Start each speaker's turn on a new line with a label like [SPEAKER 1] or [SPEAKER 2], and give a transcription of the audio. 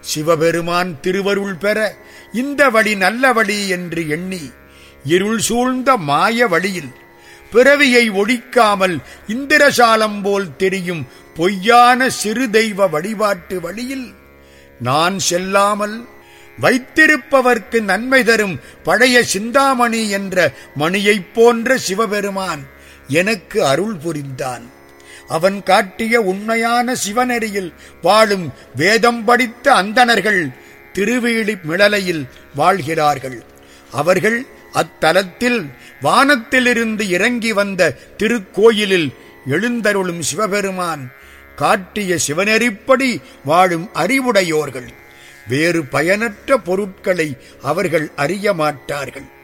[SPEAKER 1] சிவபெருமான் திருவருள் பெற இந்த வழி நல்ல வழி என்று எண்ணி இருள் சூழ்ந்த மாய வழியில் பிறவியை ஒழிக்காமல் இந்திரசாலம் போல் தெரியும் பொய்யான சிறு தெய்வ வழிபாட்டு வழியில் நான் செல்லாமல் வைத்திருப்பவர்க்கு நன்மை தரும் பழைய சிந்தாமணி என்ற மணியைப் போன்ற சிவபெருமான் எனக்கு அருள் புரிந்தான். அவன் காட்டிய உண்மையான சிவநெறியில் வாழும் வேதம் படித்த அந்தணர்கள் திருவேலி மிளலையில் வாழ்கிறார்கள். அவர்கள் அத்தலத்தில் வானத்திலிருந்து இறங்கி வந்த திருக்கோயிலில் எழுந்தருளும் சிவபெருமான் காட்டிய சிவநெறிப்படி வாழும் அறிவுடையோர்கள். வேறு பயனற்ற பொருட்களை அவர்கள் அறிய மாட்டார்கள்.